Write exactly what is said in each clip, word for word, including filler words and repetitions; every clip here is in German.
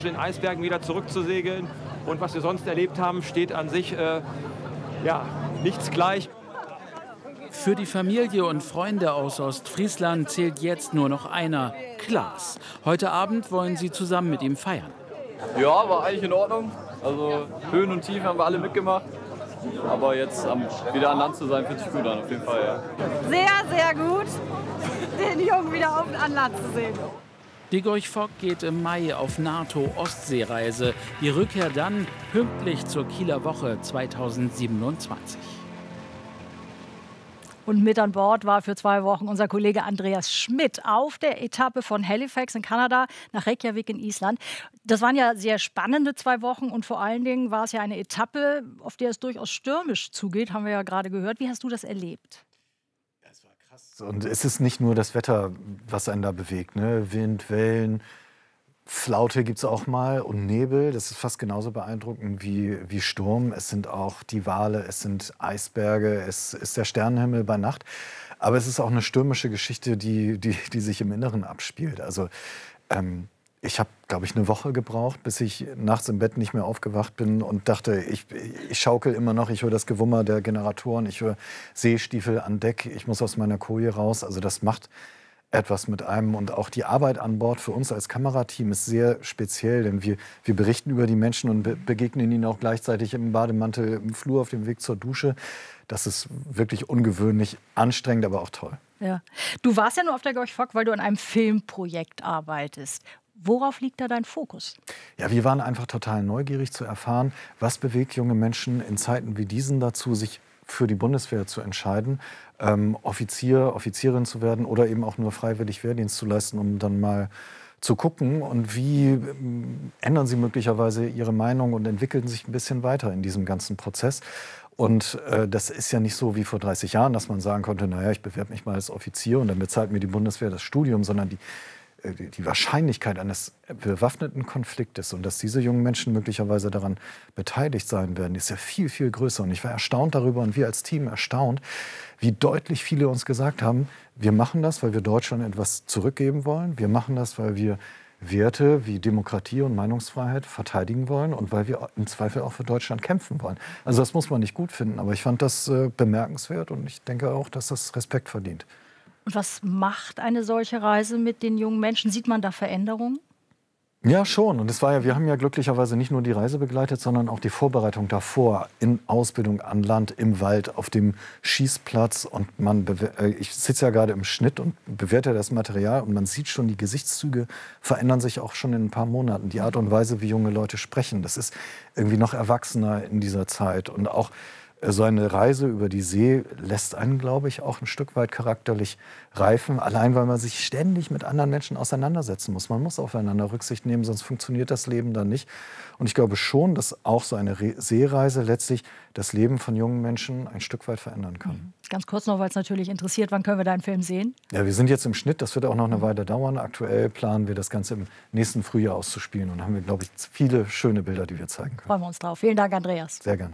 den Eisbergen wieder zurückzusegeln. Und was wir sonst erlebt haben, steht an sich äh, ja, nichts gleich. Für die Familie und Freunde aus Ostfriesland zählt jetzt nur noch einer, Klaas. Heute Abend wollen sie zusammen mit ihm feiern. Ja, war eigentlich in Ordnung. Also Höhen und Tiefen haben wir alle mitgemacht. Aber jetzt um, wieder an Land zu sein, fühlt sich gut an, auf jeden Fall. Ja. Sehr, sehr gut, den Jungen wieder auf, an Land zu sehen. Diegorch Fock geht im Mai auf NATO-Ostseereise. Die Rückkehr dann pünktlich zur Kieler Woche zweitausendsiebenundzwanzig. Und mit an Bord war für zwei Wochen unser Kollege Andreas Schmidt auf der Etappe von Halifax in Kanada nach Reykjavik in Island. Das waren ja sehr spannende zwei Wochen und vor allen Dingen war es ja eine Etappe, auf der es durchaus stürmisch zugeht, haben wir ja gerade gehört. Wie hast du das erlebt? Es war krass. Und es ist nicht nur das Wetter, was einen da bewegt, ne? Wind, Wellen, Flaute gibt es auch mal und Nebel. Das ist fast genauso beeindruckend wie, wie Sturm. Es sind auch die Wale, es sind Eisberge, es ist der Sternenhimmel bei Nacht. Aber es ist auch eine stürmische Geschichte, die, die, die sich im Inneren abspielt. Also ähm, ich habe, glaube ich, eine Woche gebraucht, bis ich nachts im Bett nicht mehr aufgewacht bin und dachte, ich, ich schaukel immer noch, ich höre das Gewummer der Generatoren, ich höre Seestiefel an Deck, ich muss aus meiner Koje raus. Also das macht etwas mit einem. Und auch die Arbeit an Bord für uns als Kamerateam ist sehr speziell, denn wir, wir berichten über die Menschen und be begegnen ihnen auch gleichzeitig im Bademantel im Flur auf dem Weg zur Dusche. Das ist wirklich ungewöhnlich, anstrengend, aber auch toll. Ja. Du warst ja nur auf der Gorch Fock, weil du an einem Filmprojekt arbeitest. Worauf liegt da dein Fokus? Ja, wir waren einfach total neugierig zu erfahren, was bewegt junge Menschen in Zeiten wie diesen dazu, sich für die Bundeswehr zu entscheiden, ähm, Offizier, Offizierin zu werden oder eben auch nur freiwillig Wehrdienst zu leisten, um dann mal zu gucken und wie ähm, ändern sie möglicherweise ihre Meinung und entwickeln sich ein bisschen weiter in diesem ganzen Prozess. Und äh, das ist ja nicht so wie vor dreißig Jahren, dass man sagen konnte, naja, ich bewerbe mich mal als Offizier und dann bezahlt mir die Bundeswehr das Studium, sondern die die Wahrscheinlichkeit eines bewaffneten Konfliktes und dass diese jungen Menschen möglicherweise daran beteiligt sein werden, ist ja viel, viel größer. Und ich war erstaunt darüber und wir als Team erstaunt, wie deutlich viele uns gesagt haben, wir machen das, weil wir Deutschland etwas zurückgeben wollen. Wir machen das, weil wir Werte wie Demokratie und Meinungsfreiheit verteidigen wollen und weil wir im Zweifel auch für Deutschland kämpfen wollen. Also das muss man nicht gut finden, aber ich fand das äh, bemerkenswert und ich denke auch, dass das Respekt verdient. Und was macht eine solche Reise mit den jungen Menschen? Sieht man da Veränderungen? Ja, schon. Und es war ja, wir haben ja glücklicherweise nicht nur die Reise begleitet, sondern auch die Vorbereitung davor in Ausbildung an Land, im Wald, auf dem Schießplatz. Und man, ich sitze ja gerade im Schnitt und bewerte das Material und man sieht schon, die Gesichtszüge verändern sich auch schon in ein paar Monaten. Die Art und Weise, wie junge Leute sprechen, das ist irgendwie noch erwachsener in dieser Zeit. Und auch so eine Reise über die See lässt einen, glaube ich, auch ein Stück weit charakterlich reifen. Allein, weil man sich ständig mit anderen Menschen auseinandersetzen muss. Man muss aufeinander Rücksicht nehmen, sonst funktioniert das Leben dann nicht. Und ich glaube schon, dass auch so eine Re Seereise letztlich das Leben von jungen Menschen ein Stück weit verändern kann. Ganz kurz noch, weil es natürlich interessiert, wann können wir deinen Film sehen? Ja, wir sind jetzt im Schnitt, das wird auch noch eine Weile dauern. Aktuell planen wir das Ganze im nächsten Frühjahr auszuspielen. Und da haben wir, glaube ich, viele schöne Bilder, die wir zeigen können. Freuen wir uns drauf. Vielen Dank, Andreas. Sehr gerne.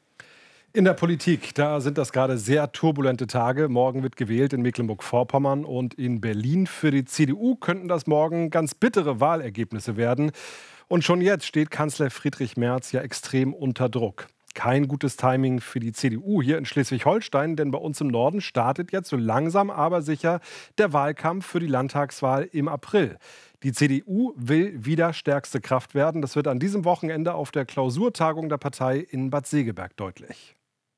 In der Politik, da sind das gerade sehr turbulente Tage. Morgen wird gewählt in Mecklenburg-Vorpommern und in Berlin. Für die C D U könnten das morgen ganz bittere Wahlergebnisse werden. Und schon jetzt steht Kanzler Friedrich Merz ja extrem unter Druck. Kein gutes Timing für die C D U hier in Schleswig-Holstein, denn bei uns im Norden startet jetzt so langsam aber sicher der Wahlkampf für die Landtagswahl im April. Die C D U will wieder stärkste Kraft werden. Das wird an diesem Wochenende auf der Klausurtagung der Partei in Bad Segeberg deutlich.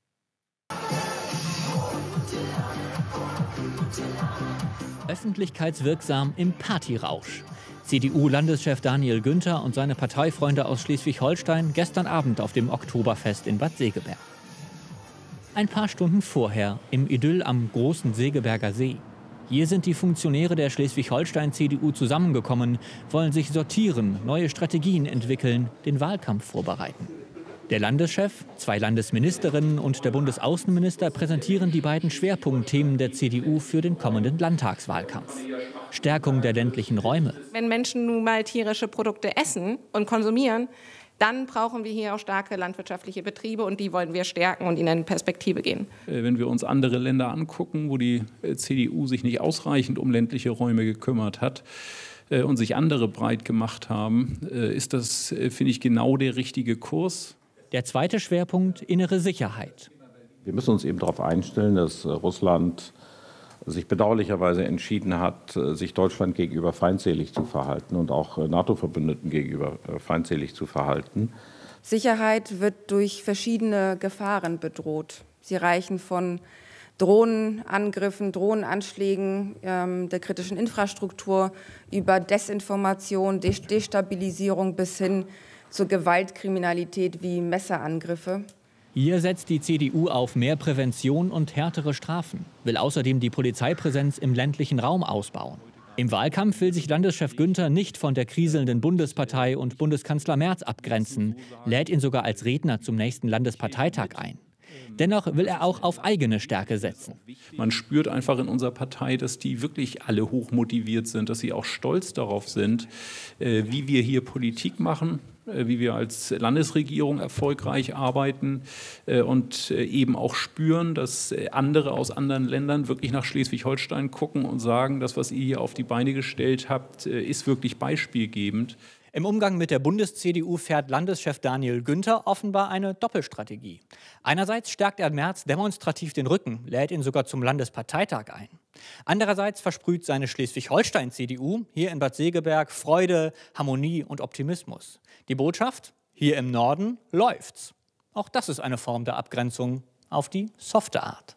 Öffentlichkeitswirksam im Partyrausch. C D U-Landeschef Daniel Günther und seine Parteifreunde aus Schleswig-Holstein gestern Abend auf dem Oktoberfest in Bad Segeberg. Ein paar Stunden vorher im Idyll am großen Segeberger See. Hier sind die Funktionäre der Schleswig-Holstein-C D U zusammengekommen, wollen sich sortieren, neue Strategien entwickeln, den Wahlkampf vorbereiten. Der Landeschef, zwei Landesministerinnen und der Bundesaußenminister präsentieren die beiden Schwerpunktthemen der C D U für den kommenden Landtagswahlkampf. Stärkung der ländlichen Räume. Wenn Menschen nun mal tierische Produkte essen und konsumieren, dann brauchen wir hier auch starke landwirtschaftliche Betriebe und die wollen wir stärken und ihnen eine Perspektive geben. Wenn wir uns andere Länder angucken, wo die C D U sich nicht ausreichend um ländliche Räume gekümmert hat, äh, und sich andere breit gemacht haben, äh, ist das, äh, finde ich, genau der richtige Kurs. Der zweite Schwerpunkt: innere Sicherheit. Wir müssen uns eben darauf einstellen, dass äh, Russland sich bedauerlicherweise entschieden hat, äh, sich Deutschland gegenüber feindselig zu verhalten und auch äh, NATO-Verbündeten gegenüber äh, feindselig zu verhalten. Sicherheit wird durch verschiedene Gefahren bedroht. Sie reichen von Drohnenangriffen, Drohnenanschlägen ähm, der kritischen Infrastruktur über Desinformation, Destabilisierung bis hin zur Gewaltkriminalität wie Messerangriffe. Hier setzt die C D U auf mehr Prävention und härtere Strafen, will außerdem die Polizeipräsenz im ländlichen Raum ausbauen. Im Wahlkampf will sich Landeschef Günther nicht von der kriselnden Bundespartei und Bundeskanzler Merz abgrenzen, lädt ihn sogar als Redner zum nächsten Landesparteitag ein. Dennoch will er auch auf eigene Stärke setzen. Man spürt einfach in unserer Partei, dass die wirklich alle hochmotiviert sind, dass sie auch stolz darauf sind, wie wir hier Politik machen, wie wir als Landesregierung erfolgreich arbeiten und eben auch spüren, dass andere aus anderen Ländern wirklich nach Schleswig-Holstein gucken und sagen, das, was ihr hier auf die Beine gestellt habt, ist wirklich beispielgebend. Im Umgang mit der Bundes-C D U fährt Landeschef Daniel Günther offenbar eine Doppelstrategie. Einerseits stärkt er Merz demonstrativ den Rücken, lädt ihn sogar zum Landesparteitag ein. Andererseits versprüht seine Schleswig-Holstein-C D U hier in Bad Segeberg Freude, Harmonie und Optimismus. Die Botschaft: Hier im Norden läuft's. Auch das ist eine Form der Abgrenzung auf die softe Art.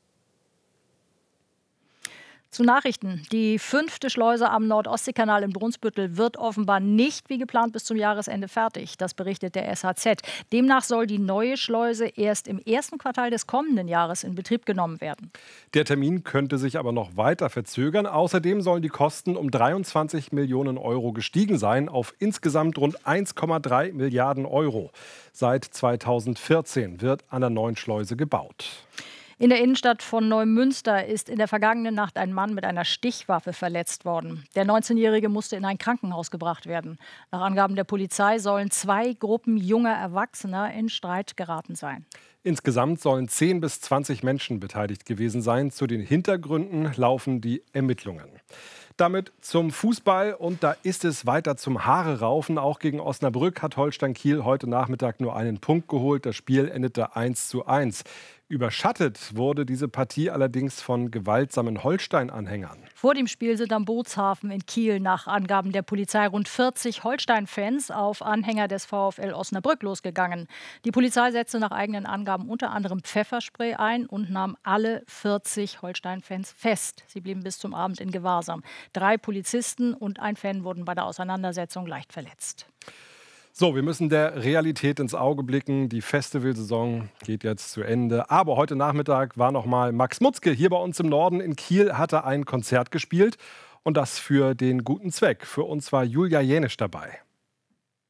Zu Nachrichten. Die fünfte Schleuse am Nordostseekanal in Brunsbüttel wird offenbar nicht wie geplant bis zum Jahresende fertig. Das berichtet der S H Z. Demnach soll die neue Schleuse erst im ersten Quartal des kommenden Jahres in Betrieb genommen werden. Der Termin könnte sich aber noch weiter verzögern. Außerdem sollen die Kosten um dreiundzwanzig Millionen Euro gestiegen sein auf insgesamt rund eins Komma drei Milliarden Euro. Seit zweitausendvierzehn wird an der neuen Schleuse gebaut. In der Innenstadt von Neumünster ist in der vergangenen Nacht ein Mann mit einer Stichwaffe verletzt worden. Der neunzehnjährige musste in ein Krankenhaus gebracht werden. Nach Angaben der Polizei sollen zwei Gruppen junger Erwachsener in Streit geraten sein. Insgesamt sollen zehn bis zwanzig Menschen beteiligt gewesen sein. Zu den Hintergründen laufen die Ermittlungen. Damit zum Fußball, und da ist es weiter zum Haare raufen. Auch gegen Osnabrück hat Holstein Kiel heute Nachmittag nur einen Punkt geholt. Das Spiel endete eins zu eins. Überschattet wurde diese Partie allerdings von gewaltsamen Holstein-Anhängern. Vor dem Spiel sind am Bootshafen in Kiel nach Angaben der Polizei rund vierzig Holstein-Fans auf Anhänger des VfL Osnabrück losgegangen. Die Polizei setzte nach eigenen Angaben unter anderem Pfefferspray ein und nahm alle vierzig Holstein-Fans fest. Sie blieben bis zum Abend in Gewahrsam. Drei Polizisten und ein Fan wurden bei der Auseinandersetzung leicht verletzt. So, wir müssen der Realität ins Auge blicken. Die Festivalsaison geht jetzt zu Ende. Aber heute Nachmittag war noch mal Max Mutzke hier bei uns im Norden. In Kiel hat er ein Konzert gespielt. Und das für den guten Zweck. Für uns war Julia Jänisch dabei.